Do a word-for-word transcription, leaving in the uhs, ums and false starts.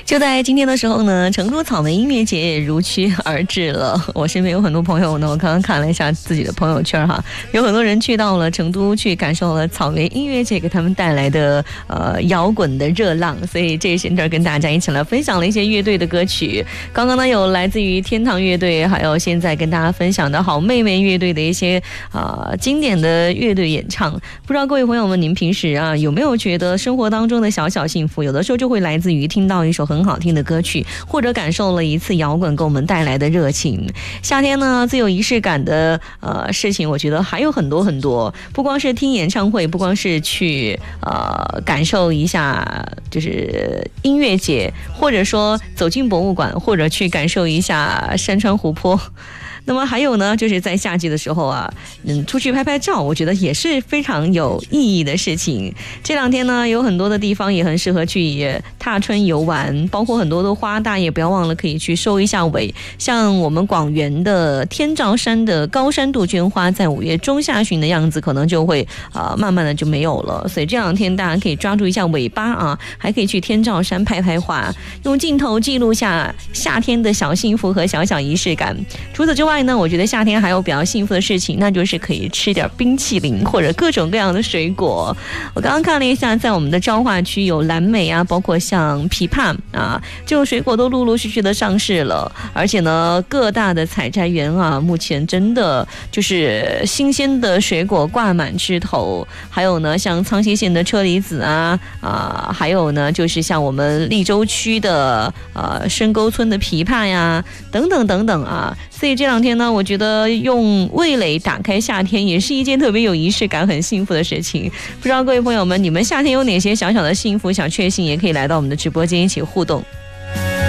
就在今天的时候呢，成都草莓音乐节也如期而至了。我身边有很多朋友呢，我刚刚看了一下自己的朋友圈哈，有很多人去到了成都去感受了草莓音乐节给他们带来的呃摇滚的热浪，所以这一时段跟大家一起来分享了一些乐队的歌曲。刚刚呢有来自于天堂乐队，还有现在跟大家分享的好妹妹乐队的一些呃经典的乐队演唱。不知道各位朋友们，您平时啊有没有觉得生活当中的小小幸福，有的时候就会来自于听到一首很好听的歌曲，或者感受了一次摇滚给我们带来的热情。夏天呢最有仪式感的呃事情，我觉得还有很多很多，不光是听演唱会，不光是去呃感受一下就是音乐节，或者说走进博物馆，或者去感受一下山川湖泊。那么还有呢，就是在夏季的时候啊，嗯，出去拍拍照，我觉得也是非常有意义的事情。这两天呢，有很多的地方也很适合去踏春游玩，包括很多的花，大家也不要忘了可以去收一下尾。像我们广元的天照山的高山杜鹃花，在五月中下旬的样子，可能就会啊、呃、慢慢的就没有了。所以这两天大家可以抓住一下尾巴啊，还可以去天照山拍拍花，用镜头记录下夏天的小幸福和小小仪式感。除此之外呢，我觉得夏天还有比较幸福的事情，那就是可以吃点冰淇淋或者各种各样的水果。我刚刚看了一下，在我们的昭化区有蓝莓啊，包括像枇杷啊，这种水果都陆陆续续的上市了。而且呢，各大的采摘园啊，目前真的就是新鲜的水果挂满枝头。还有呢，像苍溪县的车厘子啊啊，还有呢，就是像我们利州区的呃深沟村的枇杷呀，等等等等啊。所以这两天呢，我觉得用味蕾打开夏天也是一件特别有仪式感、很幸福的事情。不知道各位朋友们，你们夏天有哪些小小的幸福、小确幸，也可以来到我们的直播间一起互动。